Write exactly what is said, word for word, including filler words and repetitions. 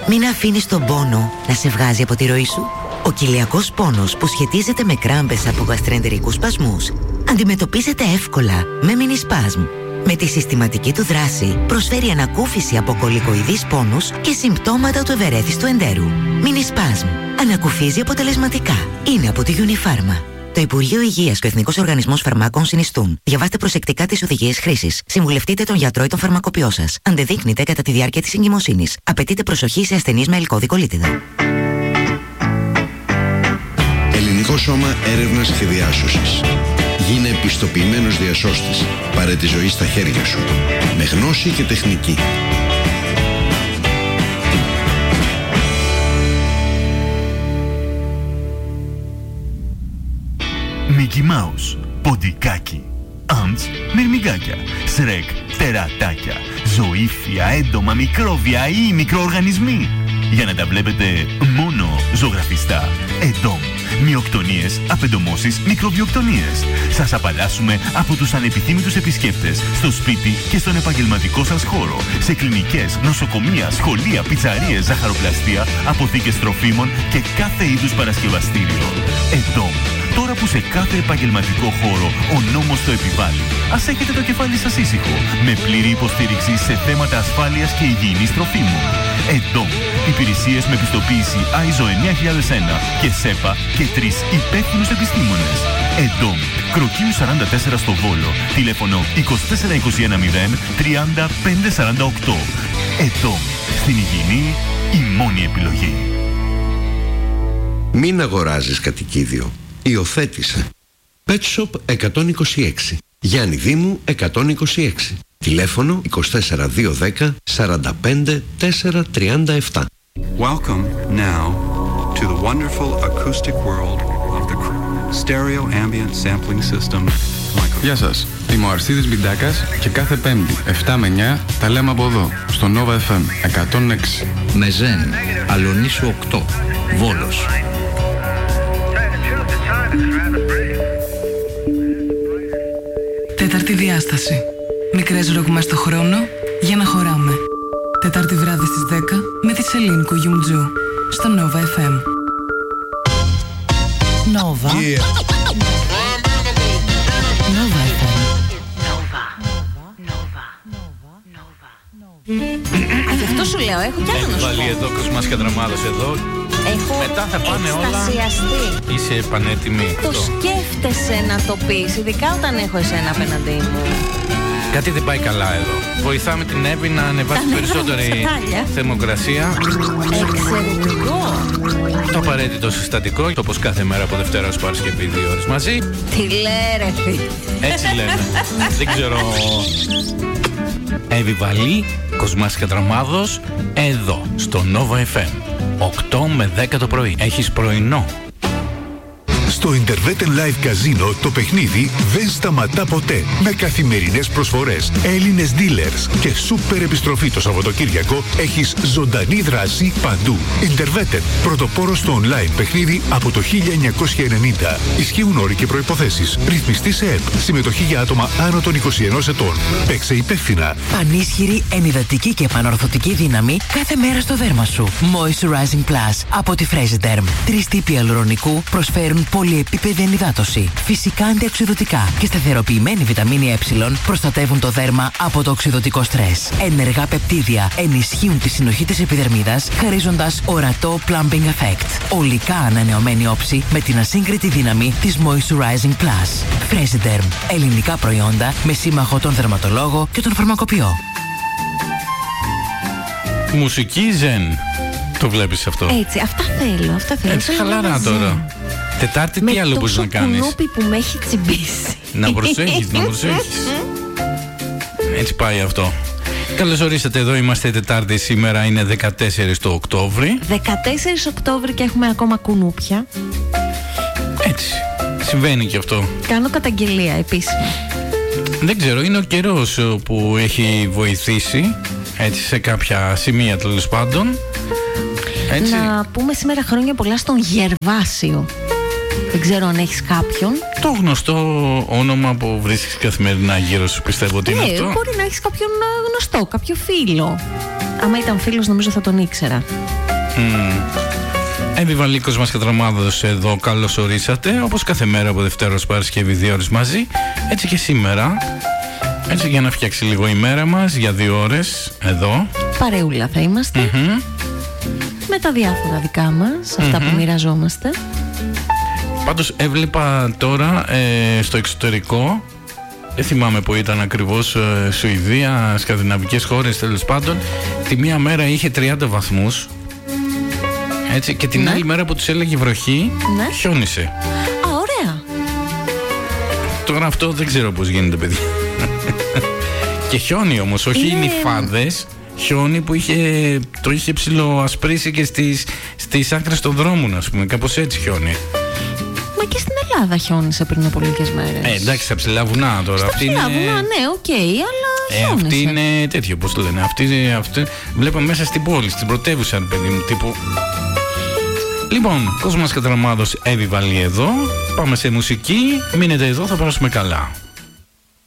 Μην αφήνεις τον πόνο να σε βγάζει από τη ροή σου. Ο κοιλιακός πόνος που σχετίζεται με κράμπες από γαστροεντερικούς σπασμούς αντιμετωπίζεται εύκολα με Minispasm. Με τη συστηματική του δράση προσφέρει ανακούφιση από κολικοειδείς πόνους και συμπτώματα του ευερέθιστου εντέρου. Minispasm. Ανακουφίζει αποτελεσματικά. Είναι από τη Unifarma. Το Υπουργείο Υγείας και ο Εθνικός Οργανισμός Φαρμάκων συνιστούν. Διαβάστε προσεκτικά τις οδηγίες χρήσης. Συμβουλευτείτε τον γιατρό ή τον φαρμακοποιό σας. Αντεδείκνυται κατά τη διάρκεια της εγκυμοσύνης. Απαιτείται προσοχή σε ασθενείς με ελκώδη κολίτιδα. Ελληνικό Σώμα Έρευνας και Διάσωσης. Γίνε επιστοποιημένος διασώστης. Πάρε τη ζωή στα χέρια σου. Με γνώση και τεχνική. Μίκι Μάους, ποντικάκι, Άμτς, μυρμηγκάκια, Σρεκ, τερατάκια, ζωήφια, έντομα, μικρόβια ή μικροοργανισμοί. Για να τα βλέπετε μόνο ζωγραφιστά. Εντόμ, μυοκτονίες, απεντομώσεις, μικροβιοκτονίες. Σας απαλλάσσουμε από τους ανεπιθύμητους επισκέπτες στο σπίτι και στον επαγγελματικό σας χώρο. Σε κλινικές, νοσοκομεία, σχολεία, πιτσαρίες, ζαχαροπλαστεία, αποθήκες τροφίμων και κάθε είδους παρασκευαστήριο. Εντόμ. Τώρα που σε κάθε επαγγελματικό χώρο ο νόμος το επιβάλλει, ας έχετε το κεφάλι σας ήσυχο, με πλήρη υποστήριξη σε θέματα ασφάλειας και υγιεινής τροφίμων. Εντόμ, υπηρεσίες με πιστοποίηση άι ες ο εννιά χιλιάδες ένα και ΣΕΠΑ και τρεις υπεύθυνους επιστήμονες. Εντόμ, Κροκείου σαράντα τέσσερα στο Βόλο, τηλέφωνο είκοσι τέσσερα είκοσι ένα μηδέν τριάντα πέντε σαράντα οκτώ. Εντόμ, στην υγιεινή η μόνη επιλογή. Μην αγοράζεις κατοικίδιο. Υιοθέτησε. Pet Shop εκατόν είκοσι έξι. Γιάννη Δήμου εκατόν είκοσι έξι. Τηλέφωνο είκοσι τέσσερα διακόσια δέκα σαράντα πέντε τετρακόσια τριάντα επτά. Welcome now to the wonderful acoustic world of the stereo ambient sampling system. Γεια σας, είμαι ο Αρσίδης Μπιντάκας και κάθε Πέμπτη επτά με εννιά τα λέμε από εδώ, στο Nova εφ εμ εκατόν έξι. Μεζέν, Αλονίσου οκτώ, Βόλος. Τέταρτη διάσταση. Μικρές ροκ μες στο χρόνο για να χωράμε. Τετάρτη βράδυ στις δέκα με τη Σελήνη Κουγιουμτζού στο Nova εφ εμ. Nova. Yeah. Nova εφ εμ. Α, γι' αυτό σου λέω, έχω κι άλλο να σου πω. Βάλει εδώ Κοσμάς και Δραμάδος εδώ. Έχω μετά θα πάνε εκστασιαστεί. Όλα. Είσαι πανέτοιμη. Το σκέφτεσαι να το πεις, ειδικά όταν έχω εσένα απέναντί μου. Κάτι δεν πάει καλά εδώ. Βοηθάμε την Εύη να ανεβάσει περισσότερη θερμοκρασία. Εξαιρετικό. Το απαραίτητο συστατικό, όπως κάθε μέρα από Δευτέρα ως Παρασκευή, δύο ώρες μαζί. Τι λέει ρε φίλε. Έτσι λένε. Δεν ξέρω. Εύη Βαλή, Κοσμάς και Δραμάδος, εδώ στο Nova εφ εμ. οκτώ με δέκα το πρωί. Έχεις πρωινό. Στο Interveten Live Casino το παιχνίδι δεν σταματά ποτέ. Με καθημερινές προσφορές, Έλληνες dealers και σούπερ επιστροφή το Σαββατοκύριακο έχεις ζωντανή δράση παντού. Interveten, πρωτοπόρος στο online παιχνίδι από το χίλια εννιακόσια ενενήντα. Ισχύουν όροι και προϋποθέσεις. Ρυθμιστή σε ΕΠ. Συμμετοχή για άτομα άνω των είκοσι ενός ετών. Παίξε υπεύθυνα. Πανίσχυρη, ενυδατική και επανορθωτική δύναμη κάθε μέρα στο δέρμα σου. Moisturizing Plus από τη Fresiderm. Τρεις τύποι ιαλουρονικού προσφέρουν πολυεπίπεδη ενυδάτωση. Φυσικά αντιοξυδωτικά και σταθεροποιημένη βιταμίνη Ε προστατεύουν το δέρμα από το οξυδωτικό στρες. Ενεργά πεπτίδια ενισχύουν τη συνοχή της επιδερμίδας, χαρίζοντας ορατό plumping effect. Ολικά ανανεωμένη όψη με την ασύγκριτη δύναμη της Moisturizing Plus. Fresiderm. Ελληνικά προϊόντα με σύμμαχο τον δερματολόγο και τον φαρμακοποιό. Μουσική ζεν. Το βλέπεις αυτό. Έτσι, αυτά θέλω, αυτά θέλω. Έτσι, χαλαρά τώρα. Τετάρτη τι άλλο μπορείς να κάνεις? Με τόσο κουνούπι που με έχει τσιμπήσει. Να προσέχεις, να προσέχεις. Έτσι πάει αυτό. Καλώς ορίσατε, εδώ είμαστε Τετάρτη, σήμερα είναι δεκατέσσερις το Οκτώβρη. δεκατέσσερις Οκτώβρη και έχουμε ακόμα κουνούπια. Έτσι, συμβαίνει και αυτό. Κάνω καταγγελία επίσημα. Δεν ξέρω, είναι ο καιρός που έχει βοηθήσει, έτσι, σε κάποια σημεία τέλος πάντων. Έτσι. Να πούμε σήμερα χρόνια πολλά στον Γερβάσιο. Δεν ξέρω αν έχεις κάποιον. Το γνωστό όνομα που βρίσκεις καθημερινά γύρω σου, πιστεύω ότι είναι ναι, αυτό. Μπορεί να έχεις κάποιον γνωστό, κάποιο φίλο. Άμα ήταν φίλος νομίζω θα τον ήξερα. Mm. Εμβιβαλίκος μας Κατραμάδος εδώ, καλώς ορίσατε. Όπως κάθε μέρα από Δευτέρα ως Παρασκευή, δύο ώρες μαζί. Έτσι και σήμερα. Έτσι για να φτιάξει λίγο η μέρα μας για δύο ώρες εδώ. Παρεούλα θα είμαστε. Mm-hmm. Με τα διάφορα δικά μας, αυτά mm-hmm. που μοιραζόμαστε. Πάντως έβλεπα τώρα ε, στο εξωτερικό, δεν θυμάμαι που ήταν ακριβώς, ε, Σουηδία, σκανδιναβικές χώρες τέλος πάντων, τη μία μέρα είχε τριάντα βαθμούς, έτσι, και την ναι. άλλη μέρα που τους έλεγε βροχή, ναι. χιόνισε. Α, ωραία. Τώρα αυτό δεν ξέρω πώς γίνεται, παιδιά. Και χιόνι όμως, όχι είναι... νυφάδες, χιόνι που είχε, το είχε ψιλοασπρίσει και στις, στις άκρες των δρόμων, ας πούμε, κάπως έτσι χιόνι. Μα και στην Ελλάδα χιόνισε πριν από λίγες μέρες. Ε, εντάξει, στα ψηλά βουνά τώρα. Στα αυτή ψηλά είναι... βουνά, ναι, οκ, okay, αλλά ε, χιόνισε. Αυτή είναι τέτοιο, πώς το λένε. Αυτή, αυτή... Βλέπαμε μέσα στην πόλη, στην πρωτεύουσα, παιδί μου, τύπου... Λοιπόν, Κόσμος Κατραμάδος, Εύη Βαλή εδώ. Πάμε σε μουσική. Μείνετε εδώ, θα περάσουμε καλά.